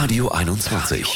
Radio 21.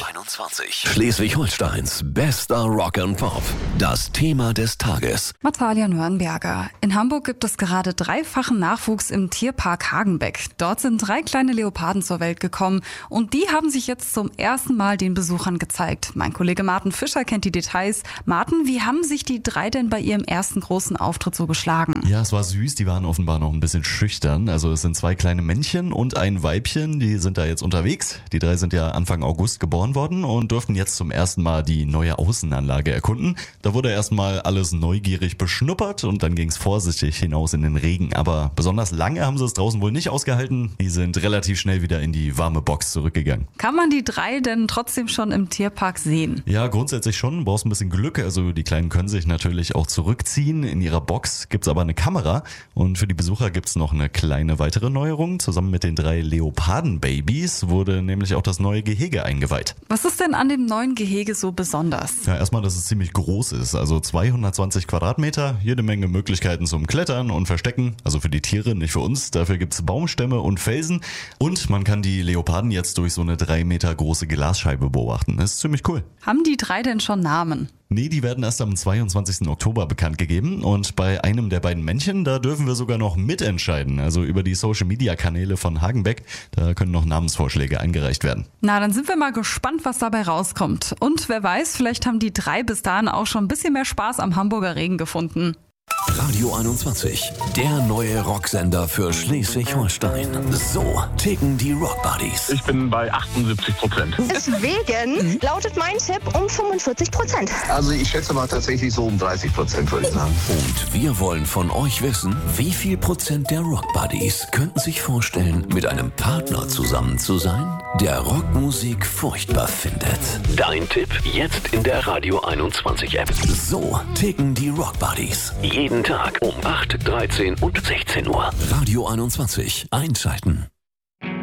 Schleswig-Holsteins bester Rock and Pop. Das Thema des Tages. Natalia Nürnberger. In Hamburg gibt es gerade dreifachen Nachwuchs im Tierpark Hagenbeck. Dort sind 3 kleine Leoparden zur Welt gekommen und die haben sich jetzt zum ersten Mal den Besuchern gezeigt. Mein Kollege Martin Fischer kennt die Details. Martin, wie haben sich die 3 denn bei ihrem ersten großen Auftritt so geschlagen? Ja, es war süß. Die waren offenbar noch ein bisschen schüchtern. Also es sind 2 kleine Männchen und ein Weibchen. Die sind da jetzt unterwegs. Die 3 sind ja Anfang August geboren worden und durften jetzt zum ersten Mal die neue Außenanlage erkunden. Da wurde erstmal alles neugierig beschnuppert und dann ging es vorsichtig hinaus in den Regen. Aber besonders lange haben sie es draußen wohl nicht ausgehalten. Die sind relativ schnell wieder in die warme Box zurückgegangen. Kann man die 3 denn trotzdem schon im Tierpark sehen? Ja, grundsätzlich schon. Du brauchst ein bisschen Glück. Also die Kleinen können sich natürlich auch zurückziehen. In ihrer Box gibt's aber eine Kamera. Und für die Besucher gibt's noch eine kleine weitere Neuerung. Zusammen mit den 3 Leoparden-Babys wurde nämlich auch das neue Gehege eingeweiht. Was ist denn an dem neuen Gehege so besonders? Ja, erstmal, dass es ziemlich groß ist. Also 220 Quadratmeter, jede Menge Möglichkeiten zum Klettern und Verstecken. Also für die Tiere, nicht für uns. Dafür gibt's Baumstämme und Felsen. Und man kann die Leoparden jetzt durch so eine 3 Meter große Glasscheibe beobachten. Das ist ziemlich cool. Haben die 3 denn schon Namen? Nee, die werden erst am 22. Oktober bekannt gegeben und bei einem der beiden Männchen, da dürfen wir sogar noch mitentscheiden. Also über die Social-Media-Kanäle von Hagenbeck, da können noch Namensvorschläge eingereicht werden. Na, dann sind wir mal gespannt, was dabei rauskommt. Und wer weiß, vielleicht haben die 3 bis dahin auch schon ein bisschen mehr Spaß am Hamburger Regen gefunden. Radio 21, der neue Rocksender für Schleswig-Holstein. So ticken die Rock Buddies. Ich bin bei 78%. Deswegen lautet mein Tipp um 45%. Also ich schätze mal tatsächlich so um 30%, würde ich sagen. Und wir wollen von euch wissen, wie viel Prozent der Rock Buddies könnten sich vorstellen, mit einem Partner zusammen zu sein, der Rockmusik furchtbar findet. Dein Tipp jetzt in der Radio 21 App. So ticken die Rock Buddies. Jeden Tag um 8, 13 und 16 Uhr. Radio 21 einschalten.